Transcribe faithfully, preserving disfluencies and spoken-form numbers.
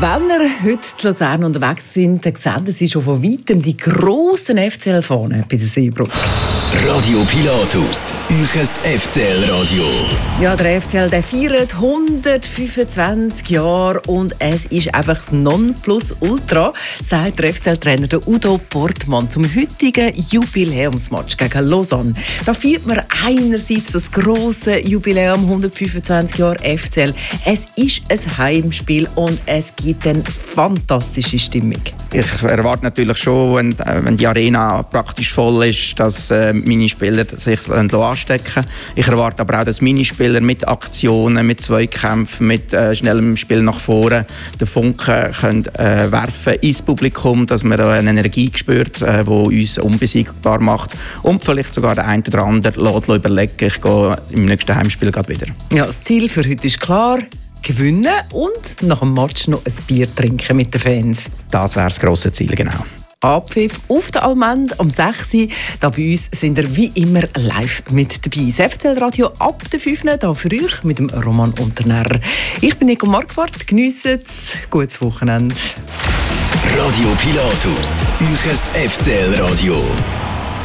Wenn ihr heute zu Luzern unterwegs sind, dann sehen Sie schon von weitem die grossen F C L-Fahnen bei der Seebrücke. Radio Pilatus, euch F C L-Radio. Ja, der F C L der feiert hundertfünfundzwanzig Jahre und es ist einfach das Nonplusultra, sagt der F C L-Trainer Udo Portmann zum heutigen Jubiläumsmatch gegen Lausanne. Da feiert man einerseits das grosse Jubiläum hundertfünfundzwanzig Jahre F C L. Es ist ein Heimspiel und es gibt eine fantastische Stimmung. Ich erwarte natürlich schon, wenn, wenn die Arena praktisch voll ist, dass äh, meine Spieler sich anstecken. Ich erwarte aber auch, dass meine Spieler mit Aktionen, mit Zweikämpfen, mit äh, schnellem Spiel nach vorne den Funken können, äh, werfen ins Publikum, dass man eine Energie spürt, äh, die uns unbesiegbar macht und vielleicht sogar der eine oder andere lässt überlegen, ich gehe im nächsten Heimspiel gerade wieder. Ja, das Ziel für heute ist klar: gewinnen und nach dem Match noch ein Bier trinken mit den Fans. Das wäre das grosse Ziel, genau. Abpfiff auf der Almend am sechs Uhr. Da bei uns sind ihr wie immer live mit dabei. Das F C L-Radio ab der fünf Uhr, da für euch mit dem Roman Unternehrer. Ich bin Nico Marquardt, geniesst gutes Wochenende. Radio Pilatus, euch F C L-Radio.